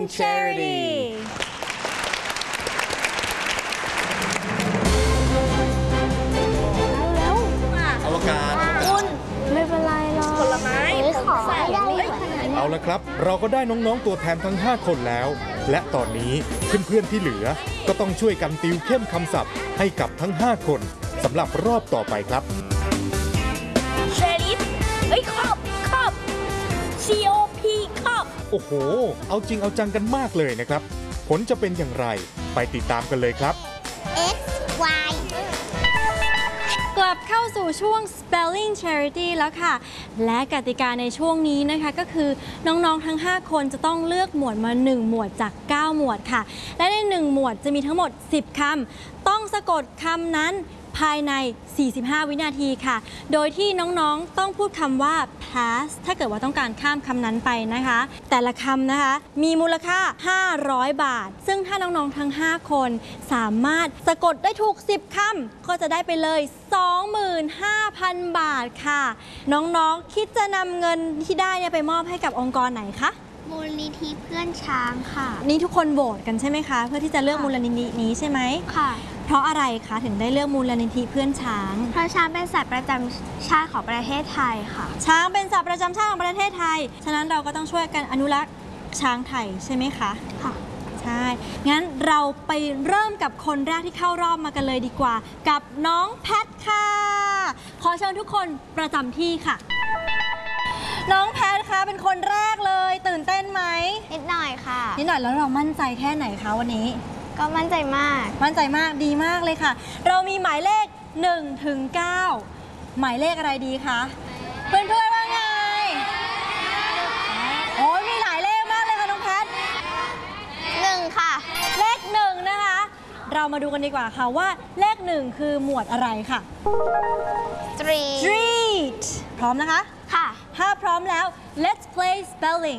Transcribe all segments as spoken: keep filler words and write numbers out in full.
Charity แล้วอวกาศคุณไม่เป็นไรหรอกผลไม้ขอได้เอาละครับเราก็ได้น้องๆตัวแทนทั้งห้าคนแล้วและตอนนี้เพื่อนๆที่เหลือก็ต้องช่วยกันติวเข้มคำศัพท์ให้กับทั้งห้าคนสำหรับรอบต่อไปครับเชลิฟเฮ้ยครอบครอบ ซี โอ พี ครอบโอ้โหเอาจริงเอาจังกันมากเลยนะครับผลจะเป็นอย่างไรไปติดตามกันเลยครับ X Y กลับเข้าสู่ช่วง Spelling Charity แล้วค่ะ และกติกาในช่วงนี้นะคะก็คือน้องๆทั้งห้าคนจะต้องเลือกหมวดมาหนึ่งหมวดจากเก้าหมวดค่ะและในหนึ่งหมวดจะมีทั้งหมดสิบคำต้องสะกดคำนั้นภายในสี่สิบห้าวินาทีค่ะโดยที่น้องๆต้องพูดคำว่า pass ถ้าเกิดว่าต้องการข้ามคำนั้นไปนะคะแต่ละคำนะคะมีมูลค่าห้าร้อยบาทซึ่งถ้าน้องๆทั้งห้าคนสามารถสะกดได้ถูกสิบคำก็จะได้ไปเลย สองหมื่นห้าพัน บาทค่ะน้องๆคิดจะนำเงินที่ได้เนี่ยไปมอบให้กับองค์กรไหนคะมูลนิธิเพื่อนช้างค่ะนี่ทุกคนโหวตกันใช่ไหมคะเพื่อที่จะเลือกมูลนิธินี้ใช่ไหมค่ะเพราะอะไรคะถึงได้เลือกมูลนิธิเพื่อนช้างเพราะช้างเป็นสัตว์ประจำชาติของประเทศไทยค่ะช้างเป็นสัตว์ประจำชาติของประเทศไทยฉะนั้นเราก็ต้องช่วยกันอนุรักษ์ช้างไทยใช่ไหมคะค่ะใช่งั้นเราไปเริ่มกับคนแรกที่เข้ารอบมากันเลยดีกว่ากับน้องแพทค่ะขอเชิญทุกคนประจำที่ค่ะน้องแพทคะเป็นคนแรกเลยตื่นเต้นไหมนิดหน่อยค่ะนิดหน่อยแล้วเรามั่นใจแค่ไหนคะวันนี้ก็มั่นใจมากมั่นใจมากดีมากเลยค่ะเรามีหมายเลขหนึ่งถึงเก้าหมายเลขอะไรดีคะเพื่อนๆว่าไงโอ้ยมีหลายเลขมากเลยค่ะน้องแพทหนึ่งค่ะเลขหนึ่งนะคะเรามาดูกันดีกว่าค่ะว่าเลขหนึ่งคือหมวดอะไรค่ะ street street พร้อมนะคะค่ะถ้าพร้อมแล้ว let's play spelling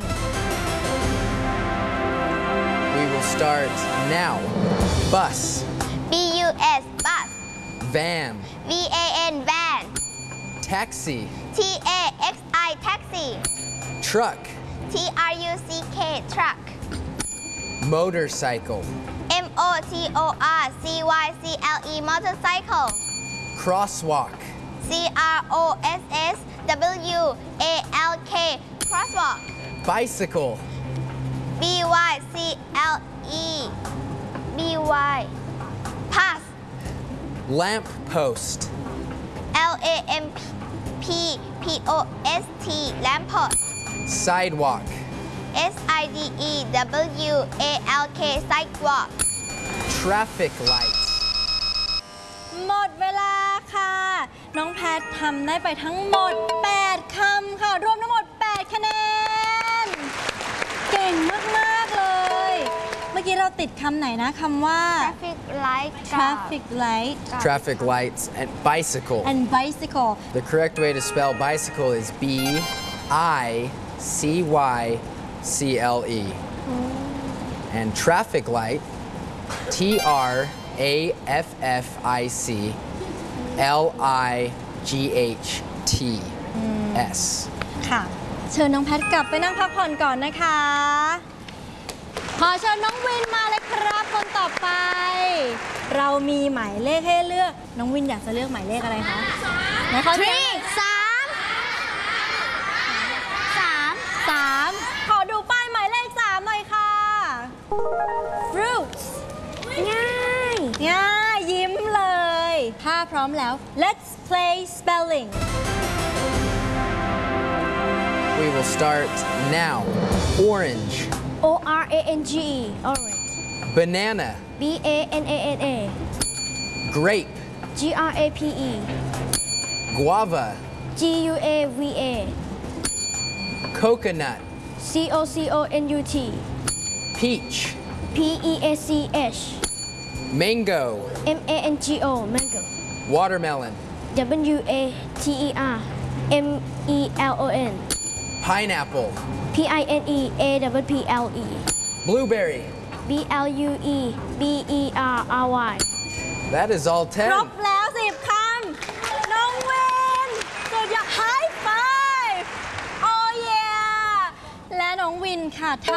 We will start now. Bus. B U S bus. Van. V A N van. Taxi. T A X I taxi. Truck. T R U C K truck. Motorcycle. M O T O R C Y C L E motorcycle. Crosswalk. C R O S S W A L K crosswalk. Bicycle. B Y C L E B Y pass Lamp post L A M P P O S T lamppost Sidewalk S I D E W A L K sidewalk Traffic light หมดเวลาค่ะน้องแพททำได้ไปทั้งหมดแปดคำค่ะรวมทั้งหมดแปดคะแนนเก่งมากๆเลยเมื่อกี้เราติดคำไหนนะคำว่า traffic light traffic light traffic lights and bicycle and bicycle The correct way to spell bicycle is B I C Y C L E and traffic light T R A F F I C L I G H T S ค่ะเชิญน้องแพทกลับไปนั่งพักผ่อนก่อนนะคะขอเชิญน้องวินมาเลยครับคนต่อไปเรามีหมายเลขให้เลือกน้องวินอยากจะเลือกหมายเลขอะไรคะไหนขอเลือกสามสามสามขอดูป้ายหมายเลขสามหน่อยค่ะ fruits ง่ายง่ายยิ้มเลยถ้าพร้อมแล้ว let's play spelling We will start now. Orange. O R A N G E orange Banana. B A N A N A Grape. G R A P E Guava. G U A V A Coconut. C O C O N U T Peach. P E A C H Mango. M A N G O mango Watermelon. W A T E R M E L O N Pineapple. P I N E A W P L E Blueberry. B L U E B E R R Y That is all คร ten. บแล้วสิบคำน้องเวนสุดยอด high five โอ้ yeah และน้องวินค่ะ